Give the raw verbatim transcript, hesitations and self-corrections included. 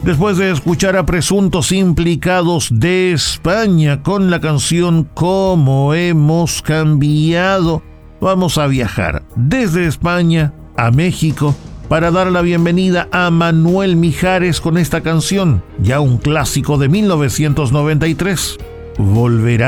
Después de escuchar a Presuntos Implicados de España con la canción Cómo hemos cambiado, vamos a viajar desde España a México para dar la bienvenida a Manuel Mijares con esta canción, ya un clásico de mil novecientos noventa y tres. Volverá.